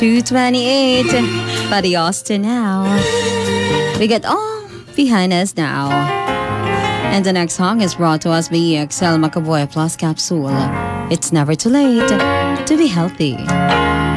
2:28. Buddy Austin now. We get all behind us now. And the next song is brought to us by EXL McAvoy Plus Capsule. It's never too late to be healthy.